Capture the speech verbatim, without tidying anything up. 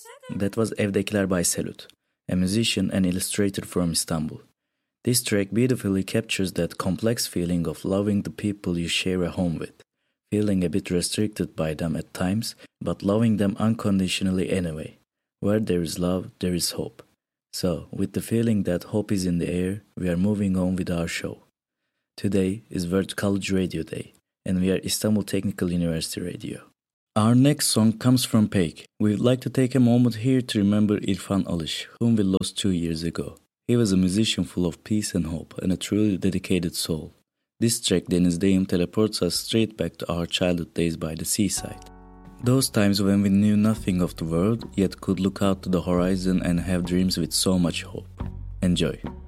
That was Evdekiler by Selut, a musician and illustrator from Istanbul. This track beautifully captures that complex feeling of loving the people you share a home with, feeling a bit restricted by them at times, but loving them unconditionally anyway. Where there is love, there is hope. So, with the feeling that hope is in the air, we are moving on with our show. Today is World College Radio Day, and we are Istanbul Technical University Radio. Our next song comes from Peik. We would like to take a moment here to remember Irfan Alış, whom we lost two years ago. He was a musician full of peace and hope, and a truly dedicated soul. This track, Denizdeyim, teleports us straight back to our childhood days by the seaside. Those times when we knew nothing of the world, yet could look out to the horizon and have dreams with so much hope. Enjoy.